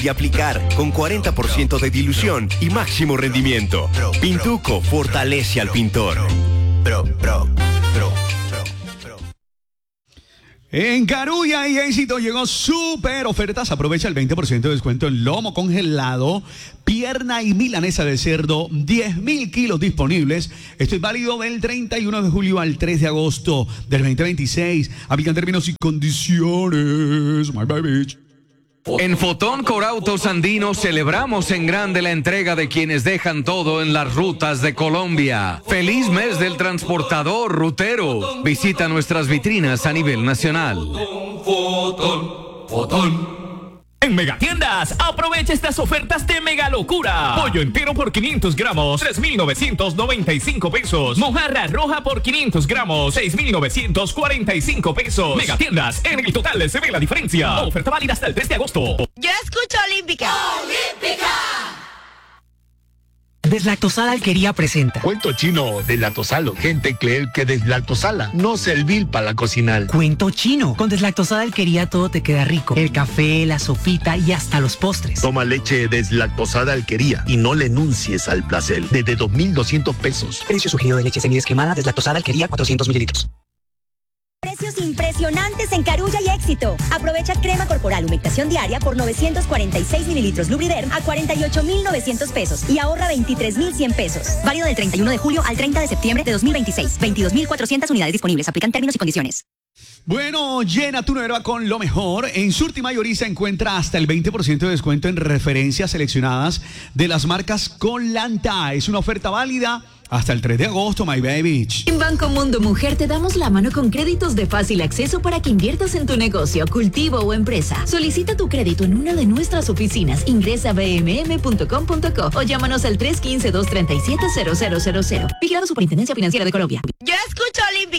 y aplicar con 40% de dilución y máximo rendimiento. Pintuco fortalece al pintor. En Carulla y Éxito llegó super ofertas. Aprovecha el 20% de descuento en lomo congelado, pierna y milanesa de cerdo, 10.000 kilos disponibles. Esto es válido del 31 de julio al 3 de agosto del 2026. Aplican términos y condiciones. My baby. En Fotón Corautos Andinos celebramos en grande la entrega de quienes dejan todo en las rutas de Colombia. ¡Feliz mes del transportador rutero! Visita nuestras vitrinas a nivel nacional. Fotón. En Megatiendas, aprovecha estas ofertas de mega locura. Pollo entero por 500 gramos, 3,995 pesos. Mojarra roja por 500 gramos, 6,945 pesos. Megatiendas, en el total se ve la diferencia. Oferta válida hasta el 3 de agosto. Yo escucho Olímpica. ¡Olímpica! Deslactosada Alquería presenta Cuento chino deslactosalo. Gente cree que deslactosala no servir para la cocinar. Cuento chino. Con Deslactosada Alquería todo te queda rico. El café, la sopita y hasta los postres. Toma leche deslactosada Alquería y no le enuncies al placer. Desde 2,200 pesos. Precio sugerido de leche semidescremada Deslactosada Alquería 400 mililitros. Precios impresionantes en Carulla y Éxito. Aprovecha crema corporal humectación diaria por 946 mililitros Lubriderm a 48,900 pesos y ahorra 23,100 pesos. Válido del 31 de julio al 30 de septiembre de 2026. 22,400 unidades disponibles. Aplican términos y condiciones. Bueno, llena tu nevera con lo mejor. En Surti Mayorista encuentra hasta el 20% de descuento en referencias seleccionadas de las marcas Colanta. Es una oferta válida hasta el 3 de agosto, my baby. En Banco Mundo Mujer te damos la mano con créditos de fácil acceso para que inviertas en tu negocio, cultivo o empresa. Solicita tu crédito en una de nuestras oficinas. Ingresa a bmm.com.co o llámanos al 315-237-0000. Vigilado Superintendencia Financiera de Colombia.